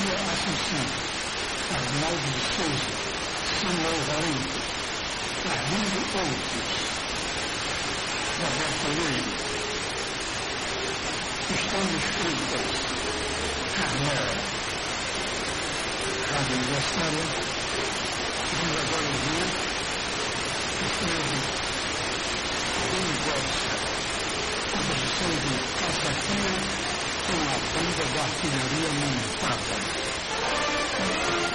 Assunção, Arnaldo de Souza, Samuel Valente, Arlindo Outros, Roberto Leiro, Estamos Freitas, Carmela, Rádio Aniversário, vamos agora ouvir o filme Universo, composição de Casaquinha com a banda da artilharia montada.